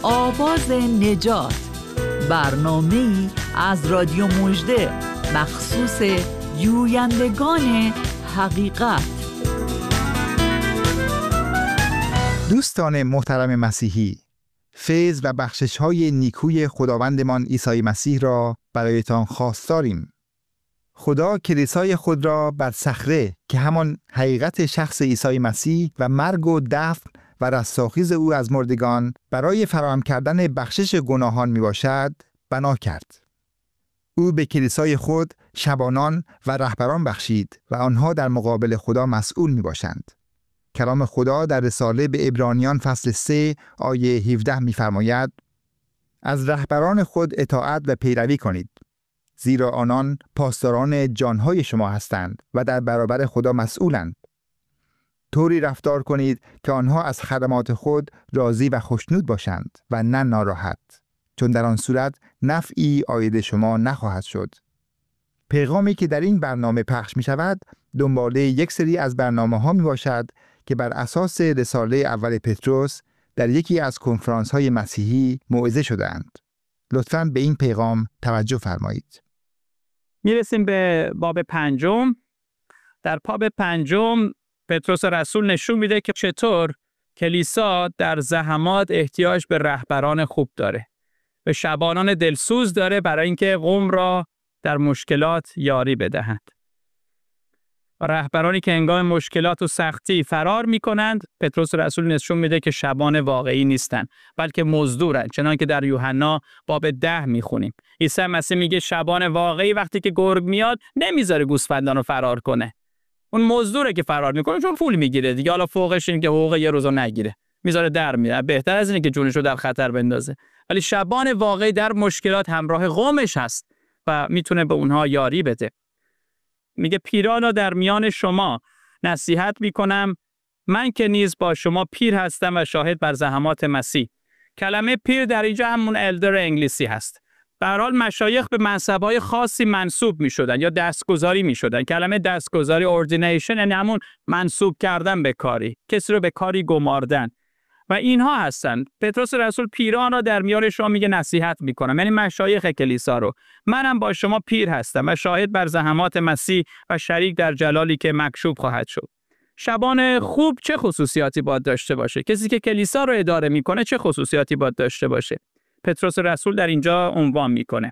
آواز نجات، برنامه‌ای از رادیو مژده مخصوص جویندگان حقیقت. دوستان محترم مسیحی، فیض و بخشش‌های نیکوی خداوندمان عیسی مسیح را برایتان خواستاریم. خدا کلیسای خود را بر صخره که همان حقیقت شخص عیسی مسیح و مرگ و دفن و رستاخیز او از مردگان برای فراهم کردن بخشش گناهان می باشد بنا کرد. او به کلیسای خود شبانان و رهبران بخشید و آنها در مقابل خدا مسئول می باشند. کلام خدا در رساله به عبرانیان فصل 3 آیه 17 می فرماید: از رهبران خود اطاعت و پیروی کنید، زیرا آنان پاسداران جانهای شما هستند و در برابر خدا مسئولند. طوری رفتار کنید که آنها از خدمات خود راضی و خوشنود باشند و نه ناراحت، چون در آن صورت نفعی عاید شما نخواهد شد. پیغامی که در این برنامه پخش می شود دنباله یک سری از برنامه ها می باشد که بر اساس رساله اول پتروس در یکی از کنفرانس های مسیحی موعظه شده‌اند. لطفاً به این پیغام توجه فرمایید. میرسیم به باب 5. در باب 5 پتروس رسول نشون میده که چطور کلیسا در زحمات احتیاج به رهبران خوب داره. به شبانان دلسوز داره برای اینکه قوم را در مشکلات یاری بدهند. رهبرانی که هنگام مشکلات و سختی فرار میکنند، پتروس رسول نشون میده که شبان واقعی نیستند، بلکه مزدورند، چنانکه که در یوحنا باب 10 میخونیم. عیسی مسیح میگه شبان واقعی وقتی که گرگ میاد نمیذاره گوسفندان رو فرار کنه. اون مزدوره که فرار میکنه چون پول میگیره دیگه، حالا فوقش این که حقوق یه روزو نگیره، میذاره در میره، بهتر از اینه که جونش رو در خطر بندازه. ولی شبان واقعی در مشکلات همراه قومش هست و میتونه به اونها یاری بده. میگه پیرانا در میان شما نصیحت میکنم، من که نیز با شما پیر هستم و شاهد بر زحمات مسیح. کلمه پیر در اینجا همون الدر انگلیسی هست. به هر حال مشایخ به منصب‌های خاصی منصوب میشدن یا دستگذاری میشدن. کلمه دستگذاری اوردینیشن یعنی همون منصوب کردن به کاری، کسی رو به کاری گماردن. و اینها هستن. پتروس رسول پیران را در میان شما میگه نصیحت میکنم، یعنی مشایخ کلیسا رو. منم با شما پیر هستم و شاهد بر زحمات مسیح و شریک در جلالی که مکشوف خواهد شد. شبان خوب چه خصوصیاتی باید داشته باشه؟ کسی که کلیسا رو اداره میکنه چه خصوصیاتی باید داشته باشه؟ پتروس رسول در اینجا عنوان میکنه.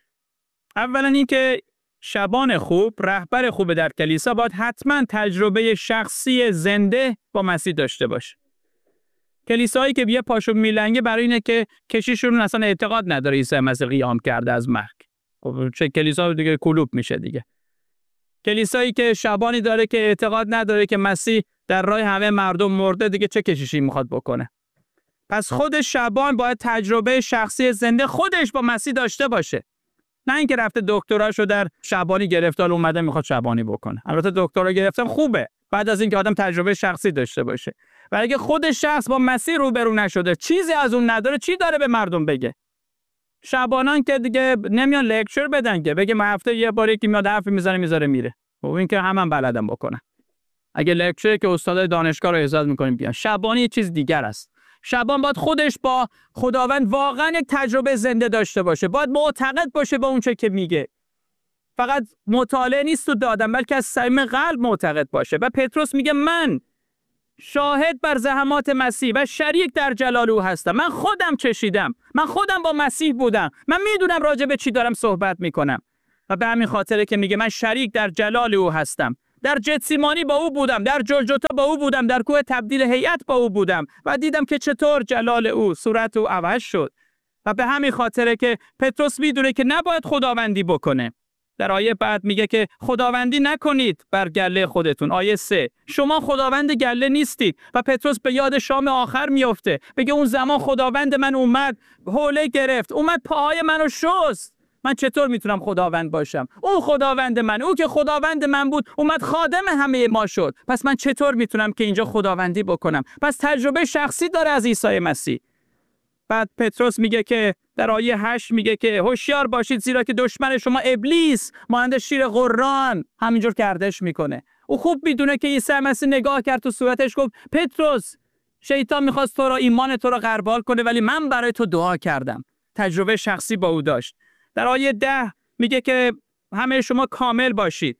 اولا اینکه شبان خوب، رهبر خوب در کلیسا باید حتما تجربه شخصی زنده با مسیح داشته باشه. کلیسایی که یه پاشو میلنگه برای اینه که کشیشون اصلا اعتقاد نداره عیسی مسیح قیام کرده از مرگ. خب چه کلیسا دیگه کلوب میشه دیگه. کلیسایی که شبانی داره که اعتقاد نداره که مسیح در راه همه مردم مرده، دیگه چه کشیشی میخواد بکنه؟ پس خود شبان باید تجربه شخصی زنده خودش با مسیح داشته باشه. نه اینکه رفته دکتراشو در شبانی گرفته و اومده میخواد شبانی بکنه. البته دکترا گرفتم خوبه، بعد از اینکه آدم تجربه شخصی داشته باشه. ولی اگه خود شخص با مسیح روبرو نشده، چیزی از اون نداره، چی داره به مردم بگه؟ شبانان که دیگه نمیان لکچر بدن که بگه من هفته یه بار یکی میاد حرفی میزنه میره. خب این که همون بلدم بکنن. اگه لکچر که استادای دانشگاه رو اجازه میکنیم بیان. شبانی یه چیز دیگر است. شبان باید خودش با خداوند واقعا یک تجربه زنده داشته باشه. باید معتقد باشه به اون چه که میگه. فقط مطالعه نیست تو دادم، بلکه از صمیم قلب معتقد باشه. و پتروس میگه من شاهد بر زحمات مسیح و شریک در جلال او هستم. من خودم چشیدم، من خودم با مسیح بودم، من میدونم راجع به چی دارم صحبت میکنم. و به همین خاطره که میگه من شریک در جلال او هستم. در جتسیمانی با او بودم، در جلجتا با او بودم، در کوه تبدیل هیئت با او بودم و دیدم که چطور جلال او، صورت او عوض شد. و به همین خاطره که پتروس میدونه که نباید خداوندی بکنه. در آیه بعد میگه که خداوندی نکنید بر گله خودتون. آیه 3 شما خداوند گله نیستید. و پتروس به یاد شام آخر میفته، بگه اون زمان خداوند من اومد، حوله گرفت، اومد پاهای منو شست. من چطور میتونم خداوند باشم؟ اون خداوند من، او که خداوند من بود اومد خادم همه ما شد. پس من چطور میتونم که اینجا خداوندی بکنم؟ پس تجربه شخصی داره از عیسی مسیح. بعد پتروس میگه که در آیه 8 میگه که هوشیار باشید زیرا که دشمن شما ابلیس مانند شیر غران همینجور گردش میکنه. او خوب میدونه که عیسی مسیح نگاه کرد تو صورتش گفت پتروس شیطان میخواست تو را ایمان تو را غربال کنه، ولی من برای تو دعا کردم. تجربه شخصی با او داشت. در آیه 10 میگه که همه شما کامل باشید.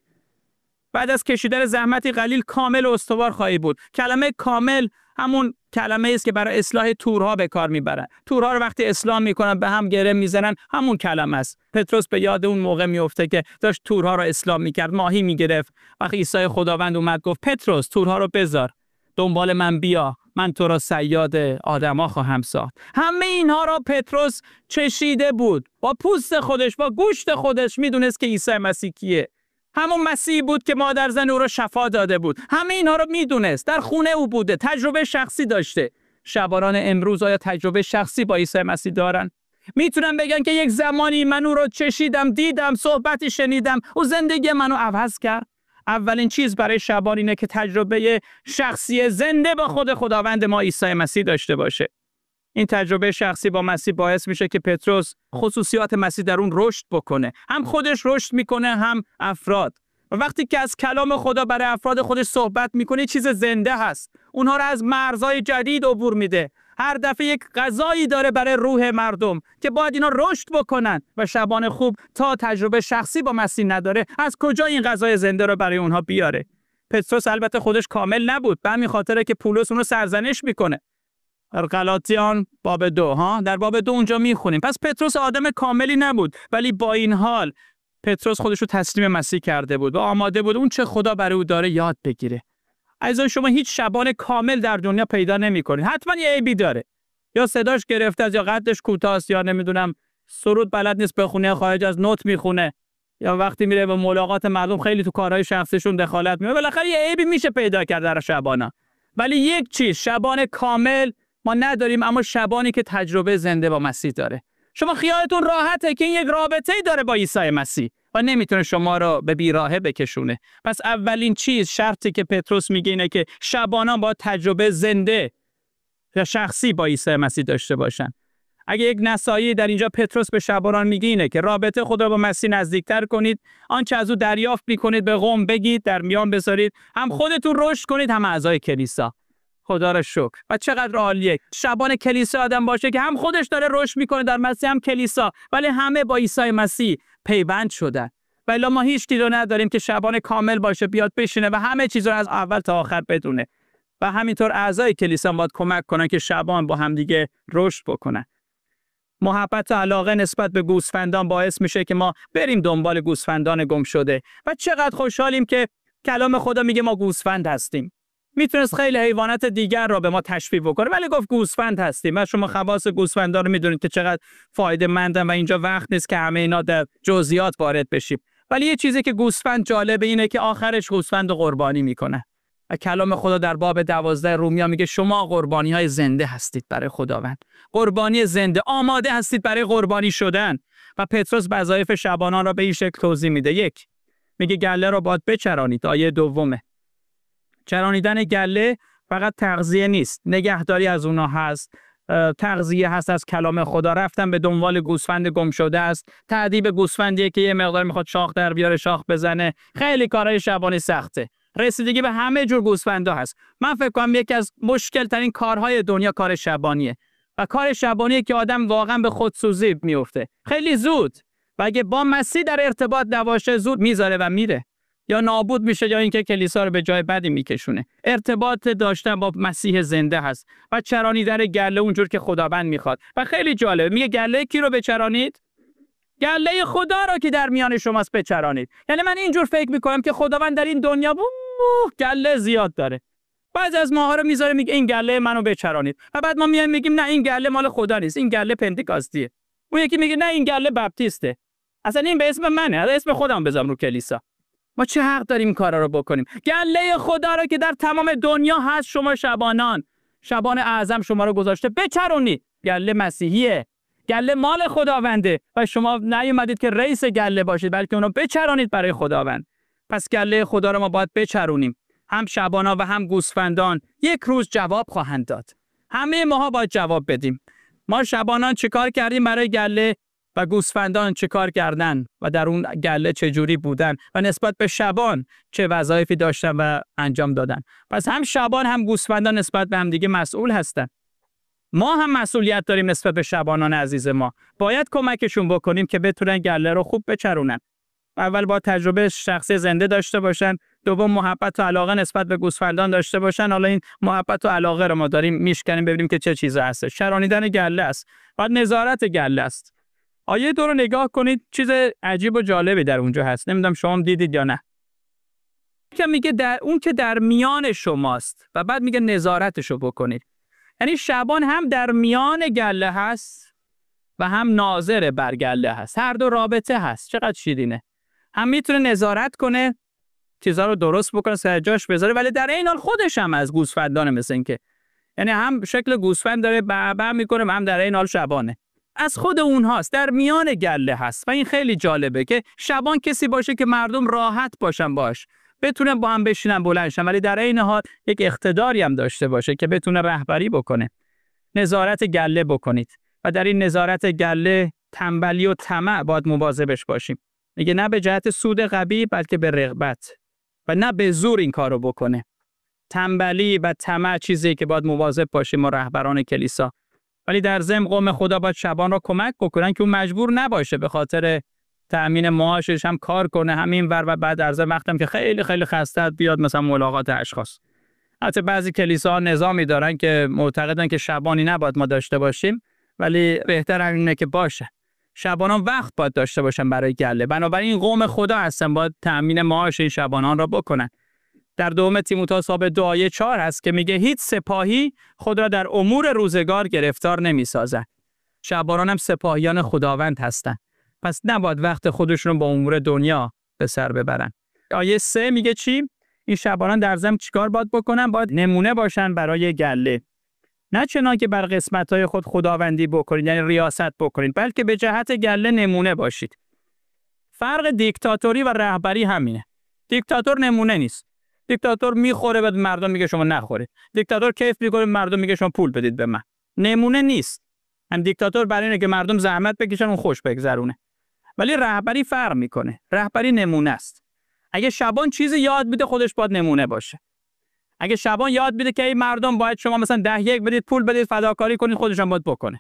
بعد از کشیدن زحمتی قلیل کامل و استوار خواهی بود. کلمه کامل همون کلمه است که برای اصلاح تورها به کار میبرن. تورها رو وقتی اصلاح میکنن به هم گره میزنن، همون کلمه است. پتروس به یاد اون موقع میفته که داشت تورها رو اصلاح میکرد، ماهی میگرفت. وقتی عیسی خداوند اومد گفت پتروس تورها رو بذار، دنبال من بیا، من تو را صیاد آدما خواهم ساخت. همه اینها را پتروس چشیده بود. با پوست خودش، با گوشت خودش میدونست که عیسی مسیح کیه. همون مسیحی بود که مادر زن او را شفا داده بود. همه اینها رو میدونست. در خونه او بوده. تجربه شخصی داشته. شبانان امروز آیا تجربه شخصی با عیسی مسیح دارن؟ میتونن بگن که یک زمانی من او را چشیدم، دیدم، صحبتی شنیدم، او زندگی منو عوض کرد. اولین چیز برای شبان اینه که تجربه شخصی زنده با خود خداوند ما عیسی مسیح داشته باشه. این تجربه شخصی با مسیح باعث میشه که پتروس خصوصیات مسیح در اون رشد بکنه. هم خودش رشد میکنه، هم افراد. و وقتی که از کلام خدا برای افراد خودش صحبت میکنه، چیز زنده هست. اونها رو از مرزهای جدید عبور میده. هر دفعه یک غذایی داره برای روح مردم که باید اینا رشد بکنن. و شبان خوب تا تجربه شخصی با مسیح نداره، از کجا این غذای زنده رو برای اونها بیاره؟ پتروس البته خودش کامل نبود، به همین خاطره که پولس اون رو سرزنش میکنه. در غلاطیان باب 2 در باب 2 اونجا میخونیم. پس پتروس آدم کاملی نبود، ولی با این حال پتروس خودش رو تسلیم مسیح کرده بود و آماده بود اون چه خدا برای او داره یاد بگیره. عزیزان شما هیچ شبان کامل در دنیا پیدا نمی‌کنید. حتما یه عیبی داره. یا صداش گرفته است، یا قدش کوتاه است، یا نمیدونم سرود بلد نیست بخونه، خارج از نوت میخونه، یا وقتی میره به ملاقات مردم خیلی تو کارهای شخصیشون دخالت میکنه. بالاخره یه عیبی میشه پیدا کرد در شبانا. ولی یک چیز شبان کامل ما نداریم، اما شبانی که تجربه زنده با مسیح داره. شما خیالتون راحته که این یک رابطه‌ای داره با عیسی مسیح و نمیتونه شما رو به بیراهه بکشونه. پس اولین چیز، شرطی که پتروس میگه اینه که شبانان با تجربه زنده و شخصی با عیسی مسیح داشته باشن. اگه یک نصایی در اینجا پتروس به شبانان میگه اینه که رابطه خود رو با مسیح نزدیکتر کنید، آنچه از او دریافت میکنید به قوم بگید، در میان بذارید، هم خودتون رشد کنید هم اعضای کلیسا. خدا را شکر. و چقدر عالیه شبان کلیسا آدم باشه که هم خودش داره رشد میکنه در مسیح، هم کلیسا، ولی همه با عیسی مسیح پیوند شدن. ولی ما هیچ چیزی رو نداریم که شبان کامل باشه بیاد بشینه و همه چیز رو از اول تا آخر بدونه. و همینطور اعضای کلیسا باید کمک کنن که شبان با هم دیگه رشد بکنن. محبت و علاقه نسبت به گوسفندان باعث میشه که ما بریم دنبال گوسفندان گم شده. و چقدر خوشحالیم که کلام خدا میگه ما گوسفند هستیم. میتونست خیلی حیوانات دیگر را به ما تشبیه بکنه، ولی گفت گوسفند هستیم. و شما خواص گوسفندا رو میدونید که چقدر فایده مندن و اینجا وقت نیست که همه اینا در جزئیات وارد بشیم. ولی یه چیزی که گوسفند جالبه اینه که آخرش گوسفند رو قربانی میکنه. و کلام خدا در باب 12 رومیا میگه شما قربانی‌های زنده هستید برای خداوند. قربانی زنده، آماده هستید برای قربانی شدن. و پتروس وظایف شبانان را به این شکل توضیح میده. 1 میگه گله را باید بچرانید. آیه 2 چرانیدن گله فقط تغذیه نیست، نگهداری از اونها هست، تغذیه هست از کلام خدا، رفتن به دنبال گوسفند گم شده است، تعذیب گوسفندیه که یه مقدار میخواد شاخ در بیاره، شاخ بزنه، خیلی کارهای شبانی سخته. رسیدگی به همه جور گوسفندا هست. من فکر کنم یکی از مشکل ترین کارهای دنیا کار شبانیه و کار شبانیه که آدم واقعا به خودسوزی میفته خیلی زود و اگه با مسیح در ارتباط نباشه زود میذاره و میره، یا نابود میشه یا اینکه کلیسا رو به جای بدی میکشونه. ارتباط داشتن با مسیح زنده هست و چرانیدن گله اونجور که خداوند میخواد. و خیلی جالب میگه گله کی رو بچرانید؟ گله خدا رو که در میان شماست بچرانید. یعنی من اینجور فکر میکنم که خداوند در این دنیا گله زیاد داره. بعضی از ماها رو میذاره میگه این گله منو بچرانید و بعد ما میایم میگیم نه این گله مال خدا نیست، این گله پنتیکاستیه. اون یکی میگه نه این گله بپتیسته. اصلا این به اسم منه، اسم خودم بذارم رو کلیسا. ما چه حق داریم این کارا رو بکنیم؟ گله خدا رو که در تمام دنیا هست شما شبانان، شبان اعظم شما رو گذاشته بچرونید. گله مسیحیه، گله مال خداونده و شما نیومدید که رئیس گله باشید بلکه اونو بچرونید برای خداوند. پس گله خدا رو ما باید بچرونیم. هم شبانا و هم گوسفندان یک روز جواب خواهند داد. همه ماها باید جواب بدیم. ما شبانان چیکار کردیم برای گله؟ و گوسفندان چه کار کردن و در اون گله چه جوری بودن و نسبت به شبان چه وظایفی داشتن و انجام دادن. پس هم شبان هم گوسفندان نسبت به هم دیگه مسئول هستن. ما هم مسئولیت داریم نسبت به شبانان عزیز ما. باید کمکشون بکنیم که بتونن گله رو خوب بچرونن. اول با تجربه شخصی زنده داشته باشن، دوم محبت و علاقه نسبت به گوسفندان داشته باشن. حالا این محبت و علاقه رو ما داریم میشکنیم ببینیم که چه چیزی هست. چرانیدن گله است. بعد نظارت گله است. آیه 2 رو نگاه کنید، چیز عجیب و جالبی در اونجا هست. نمیدونم شما دیدید یا نه. که میگه در اون که در میان شماست و بعد میگه نظارتشو بکنید. یعنی شبان هم در میان گله هست و هم ناظر بر گله هست. هر دو رابطه هست. چقدر شیرینه. هم میتونه نظارت کنه، چیزا رو درست بکنه، سر جاش بذاره، ولی در این حال خودش هم از گوسفندانه، مثل این که یعنی هم شکل گوسفند داره بعبع میکنه، هم در این حال شبانه. از خود اونهاست، در میان گله هست. و این خیلی جالبه که شبان کسی باشه که مردم راحت باشن باش، بتونه با هم بشینن بلند شن، ولی در این حال یک اقتداری هم داشته باشه که بتونه رهبری بکنه. نظارت گله بکنید و در این نظارت گله تنبلی و طمع باید مواظبش باشیم. میگه نه به جهت سود قبیح بلکه به رغبت و نه به زور این کارو بکنه. تنبلی و طمع چیزی که باید مواظب باشیم ما رهبران کلیسا. ولی در ضمن قوم خدا باید شبان را کمک بکنن که اون مجبور نباشه به خاطر تأمین معاشش هم کار کنه همین ور و بعد در ضمن وقتم که خیلی خیلی خسته بیاد مثلا ملاقات اشخاص. حتی بعضی کلیساها نظامی دارن که معتقدن که شبانی نباید ما داشته باشیم، ولی بهتر اینه که باشه. شبانان وقت باید داشته باشن برای گله. بنابراین قوم خدا هستن باید تأمین معاش این شبانان را بکنن. در دوم تیموتائوس 2 آیه 4 هست که میگه هیچ سپاهی خود را در امور روزگار گرفتار نمیسازد. شبانان هم سپاهیان خداوند هستن. پس نباید وقت خودشون رو با امور دنیا به سر ببرن. آیه 3 میگه چی؟ این شبانان در ضمن چیکار باید بکنن؟ باید نمونه باشن برای گله. نه چنان که بر قسمت‌های خود خداوندی بکنید، یعنی ریاست بکنید، بلکه به جهت گله نمونه باشید. فرق دیکتاتوری و رهبری همینه. دیکتاتور نمونه نیست. دیکتاتور میخوره بعد مردم میگه شما نخورید. دیکتاتور کیف میکنه مردم میگه شما پول بدید به من. نمونه نیست. هم دیکتاتور برای اینه که مردم زحمت بکشن اون خوش بگذرونه. ولی رهبری فرق میکنه. رهبری نمونه است. اگه شبان چیزی یاد میده خودش باید نمونه باشه. اگه شبان یاد میده که این مردم باید شما مثلا 10-1 بدید، پول بدید، فداکاری کنید، خودش هم باید بکنه.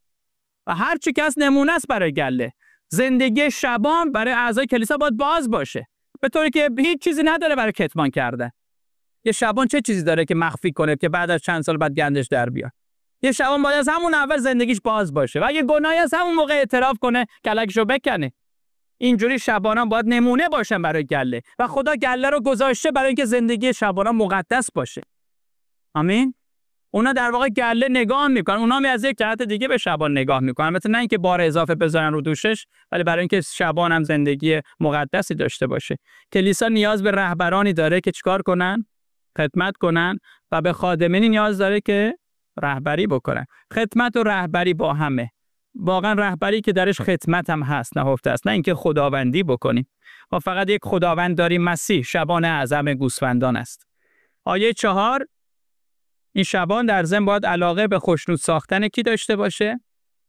و هر چی که از نمونه است برای گله. زندگی شبان برای اعضای کلیسا باید باز باشه. به طوری که هیچ چیزی نداره برای کتمان کردن. یه شبان چه چیزی داره که مخفی کنه که بعد از چند سال بعد گندش در بیاد؟ یه شبان باید از همون اول زندگیش باز باشه و اگه گناهی از همون موقع اعتراف کنه، کلکشو بکنه. اینجوری شبانان باید نمونه باشن برای گله و خدا گله رو گذاشته برای اینکه زندگی شبانان مقدس باشه. آمین. اونا در واقع گله نگاه میکنن، اونا هم از یک جهت دیگه به شبان نگاه میکنن، البته نه اینکه بار اضافه بذارن رو دوشش، ولی برای اینکه شبان هم زندگی مقدسی داشته باشه. کلیسا نیاز به رهبرانی داره که چیکار کنن؟ خدمت کنن و به خادمینی نیاز داره که رهبری بکنن. خدمت و رهبری با همه. واقعا رهبری که درش خدمت هم هست، نهفته است، نه اینکه خداوندی بکنیم. ما فقط یک خداوند داریم، مسیح، شبان اعظم گوسفندان است. آیه 4 این شبان در ضمن باید علاقه به خوشنود ساختن کی داشته باشه؟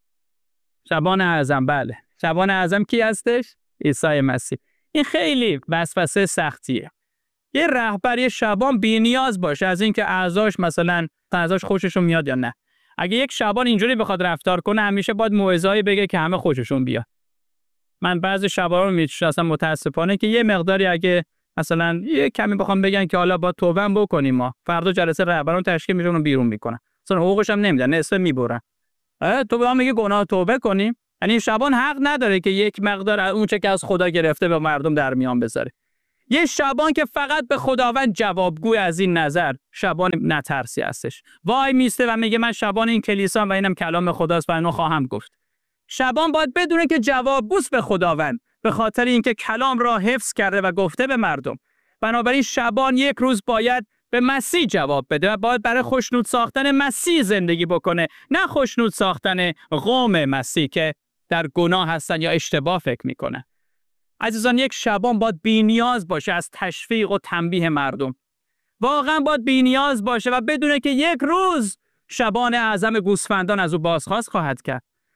شبان اعظم. بله. شبان اعظم کی هستش؟ عیسی مسیح. این خیلی وسوسه سختیه. یه رهبر یه شبان بی‌نیاز باشه از اینکه اعضاش مثلا اعضاش خوششون میاد یا نه. اگه یک شبان اینجوری بخواد رفتار کنه همیشه باید موعظه‌ای بگه که همه خوششون بیاد. من بعضی شبانا رو میشناسم متاسفانه که یه مقداری اگه مثلا یه کمی بخوام بگن که حالا با توبه بکنیم، ما فردا جلسه رهبران تشکیل میشه اونو بیرون میکنن، اصلا حقوقش هم نمیدن، نصف میبرن. تو به ما میگه گناه توبه کنیم؟ یعنی شبان حق نداره که یک مقدار اون چه که از خدا گرفته به مردم در میان بذاره. یه شبان که فقط به خداوند جوابگوی از این نظر شبان نترسی هستش. وای میسته و میگه من شبان این کلیسا و اینم کلام خداست و اینو خواهم گفت. شبان باید بدونه که جوابگوست به خداوند به خاطر اینکه کلام را حفظ کرده و گفته به مردم. بنابراین شبان یک روز باید به مسیح جواب بده و باید برای خوشنود ساختن مسیح زندگی بکنه، نه خوشنود ساختن قوم مسیح که در گناه هستن یا اشتباه فکر میکنن. عزیزان یک شبان باید بی‌نیاز باشه از تشویق و تنبیه مردم. واقعا باید بی‌نیاز باشه و بدونه که یک روز شبان اعظم گوسفندان از او بازخواست خواهد کرد.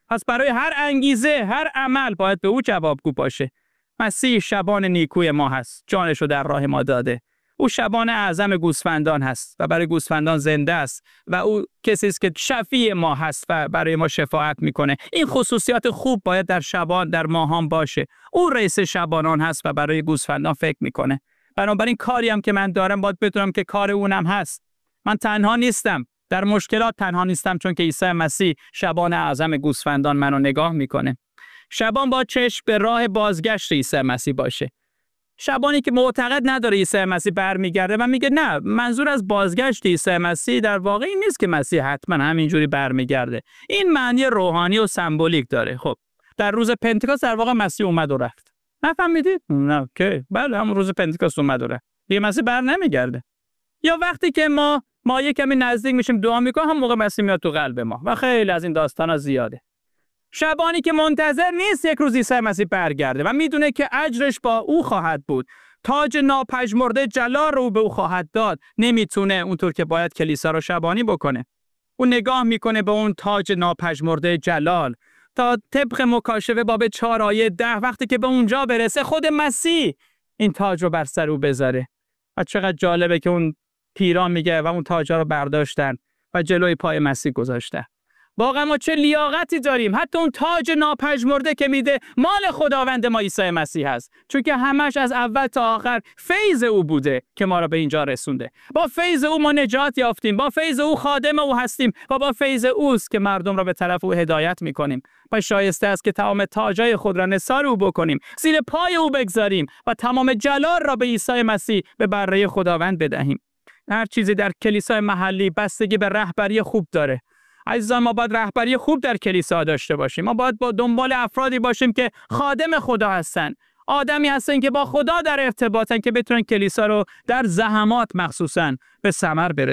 پس برای هر انگیزه، هر عمل باید به او جوابگو باشه. مسیح شبان نیکوی ما هست. جانش رو در راه ما داده. او شبان اعظم گوسفندان هست و برای گوسفندان زنده است و او کسی است که شفیع ما هست و برای ما شفاعت میکنه. این خصوصیات خوب باید در شبان، در ماهان باشه. او رئیس شبانان هست و برای گوسفندان فکر میکنه. بنابراین کاری هم که من دارم باید بدونم که کار اونم هست. من تنها نیستم. در مشکلات تنها نیستم، چون که عیسی مسیح شبان اعظم گوسفندان منو نگاه میکنه. شبان با چشم به راه بازگشت عیسی مسیح باشه. شبانی که معتقد نداره عیسی مسیح برمیگرده و میگه نه، منظور از بازگشت عیسی مسیح در واقع این نیست که مسیح حتما همینجوری برمیگرده. این معنی روحانی و سمبولیک داره. خب در روز پنتکوست در واقع مسیح اومد و رفت. نفهمیدید؟ نه که بله، همون روز پنتکوست اومد و رفت. دیگه مسیح بر نمیگرده. یا وقتی که ما یک کمی نزدیک میشیم دعا میکنیم، هم موقع مسیح میاد تو قلب ما و خیلی از این داستانا زیاده. شبانی که منتظر نیست یک روز عیسی مسیح برگرده و میدونه که اجرش با او خواهد بود، تاج ناپژمرده جلال رو به او خواهد داد، نمیتونه اونطور که باید کلیسا رو شبانی بکنه. او نگاه میکنه به اون تاج ناپژمرده جلال تا طبق مکاشفه باب 4 آیه 10 وقتی که به اونجا برسه خود مسیح این تاج رو بر سر او بذاره. و چقدر جالبه که اون پیران میگه و اون تاجا رو برداشتن و جلوی پای مسیح گذاشتن. واقعا ما چه لیاقتی داریم. حتی اون تاج ناپژمرده که میده مال خداوند ما عیسی مسیح هست، چون که همش از اول تا آخر فیض او بوده که ما را به اینجا رسونده. با فیض او ما نجات یافتیم، با فیض او خادم او هستیم و با فیض اوست که مردم را به طرف او هدایت میکنیم. و شایسته است که تمام تاجای خود را نثار او بکنیم، زیر پای او بگذاریم و تمام جلال را به عیسی مسیح به بره خداوند بدهیم. هر چیزی در کلیسای محلی بستگی به رهبری خوب داره. عزیزان، ما باید رهبری خوب در کلیسا داشته باشیم. ما باید با دنبال افرادی باشیم که خادم خدا هستن، آدمی هستن که با خدا در ارتباطن که بتونن کلیسا رو در زحمات مخصوصا به ثمر برسونن.